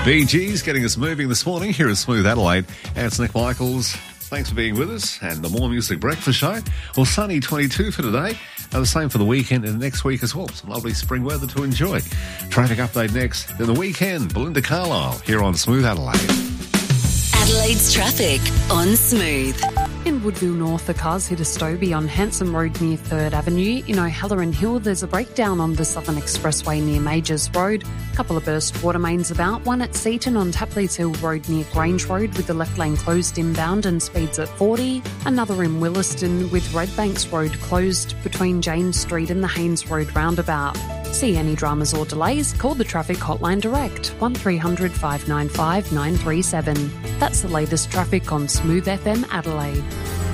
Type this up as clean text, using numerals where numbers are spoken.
Bee Gees getting us moving this morning here at Smooth Adelaide. And it's Nick Michaels. Thanks for being with us. And the More Music Breakfast Show. Well, sunny 22 for today. And the same for the weekend and next week as well. Some lovely spring weather to enjoy. Traffic update next. Then the weekend, Belinda Carlisle here on Smooth Adelaide. Adelaide's traffic on Smooth. In Woodville North, the cars hit a Stobie on Hanson Road near 3rd Avenue. In O'Halloran Hill, there's a breakdown on the Southern Expressway near Majors Road. A couple of burst water mains about, one at Seaton on Tapley's Hill Road near Grange Road with the left lane closed inbound and speeds at 40. Another in Williston with Redbanks Road closed between James Street and the Haynes Road roundabout. See any dramas or delays? Call the traffic hotline direct, 1300 595 937. That's the latest traffic on Smooth FM Adelaide.